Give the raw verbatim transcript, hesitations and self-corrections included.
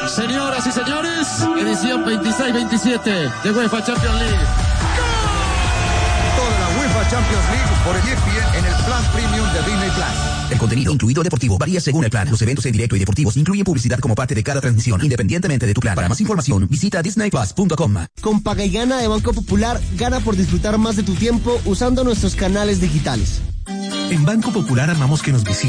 Señoras y señores, edición veintiséis veintisiete de UEFA Champions League. Toda la UEFA Champions League por E S P N en el plan premium de Disney Plus. El contenido, incluido deportivo, varía según el plan. Los eventos en directo y deportivos incluyen publicidad como parte de cada transmisión, independientemente de tu plan. Para más información, visita disney plus punto com. Con Paga y Gana de Banco Popular, gana por disfrutar más de tu tiempo usando nuestros canales digitales. En Banco Popular amamos que nos visiten.